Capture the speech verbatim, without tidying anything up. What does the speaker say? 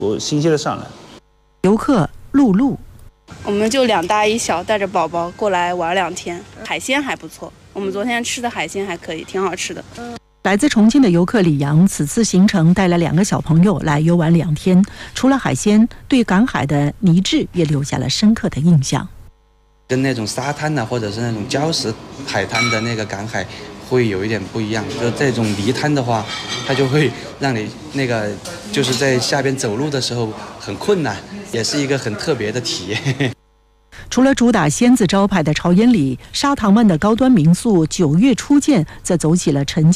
我新鲜的上来。 游客露露， 我们就两大一小，带着宝宝过来玩两天，海鲜还不错。我们昨天吃的海鲜还可以，挺好吃的。 来自重庆的游客李阳，此次行程带了两个小朋友来游玩两天，除了海鲜，对赶海的泥质也留下了深刻的印象。 跟那种沙滩呐、啊，或者是那种礁石海滩的那个赶海会有一点不一样。就这种泥滩的话，它就会让你那个就是在下边走路的时候很困难，也是一个很特别的体验。 除了主打仙子招牌的朝烟里，沙塘湾的高端民宿九月初见则走起了沉